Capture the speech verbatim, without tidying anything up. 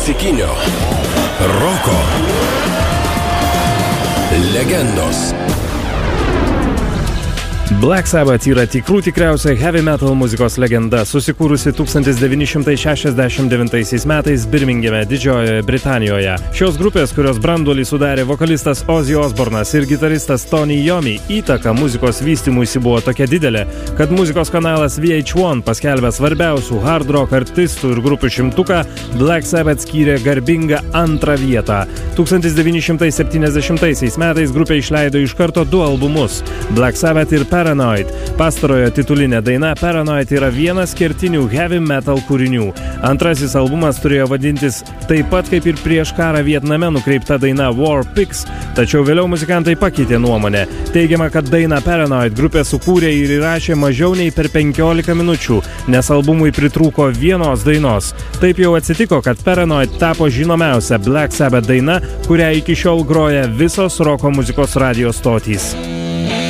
klasikinio roko legendos. Black Sabbath yra tikrų tikriausia heavy metal muzikos legenda, susikūrusi tūkstantis devyni šimtai šešiasdešimt devintaisiais metais Birmingeme, Didžiojoje Britanijoje. Šios grupės, kurios branduolį sudarė vokalistas Ozzy Osbournas ir gitaristas Tony Iommi, įtaka muzikos vystymuisi buvo tokia didelė, kad muzikos kanalas V H one paskelbė svarbiausių hard rock artistų ir grupių šimtuką, Black Sabbath skyrė garbingą antrą vietą. tūkstantis devyni šimtai septyniasdešimtaisiais metais grupė išleido iš karto du albumus – Black Sabbath ir Paranoid. Pastarojo titulinė daina Paranoid yra vienas kertinių heavy metal kūrinių. Antrasis albumas turėjo vadintis taip pat kaip ir prieš karą Vietname nukreipta daina War Pigs, tačiau vėliau muzikantai pakeitė nuomonę. Teigiama, kad dainą Paranoid grupė sukūrė ir įrašė mažiau nei per penkiolika minučių, nes albumui pritrūko vienos dainos. Taip jau atsitiko, kad Paranoid tapo žinomiausia Black Sabbath daina, kurią iki šiol groja visos roko muzikos radijo stotys.